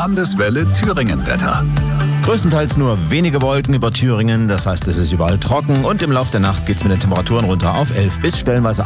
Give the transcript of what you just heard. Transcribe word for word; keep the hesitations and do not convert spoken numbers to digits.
Landeswelle Thüringen-Wetter. Größtenteils nur wenige Wolken über Thüringen, das heißt, es ist überall trocken und im Laufe der Nacht geht es mit den Temperaturen runter auf elf bis stellenweise